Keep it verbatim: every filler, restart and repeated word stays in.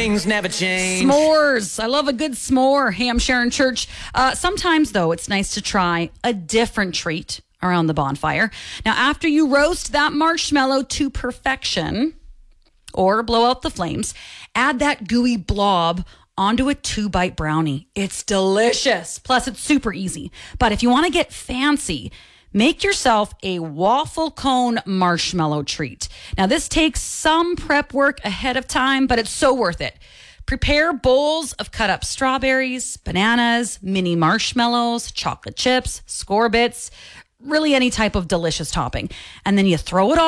things never change. S'mores. I love a good s'more, Ham Sharon Church. Uh, sometimes, though, it's nice to try a different treat around the bonfire. Now, after you roast that marshmallow to perfection or blow out the flames, add that gooey blob onto a two-bite brownie. It's delicious. Plus, it's super easy. But if you want to get fancy, make yourself a waffle cone marshmallow treat. Now, this takes some prep work ahead of time, but it's so worth it. Prepare bowls of cut up strawberries, bananas, mini marshmallows, chocolate chips, score bits, really any type of delicious topping. And then you throw it all